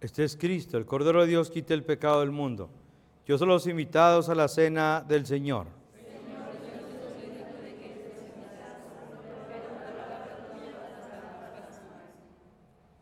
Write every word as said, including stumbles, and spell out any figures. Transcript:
Este es Cristo, el Cordero de Dios, quita el pecado del mundo. Yo soy los invitados a la cena del Señor.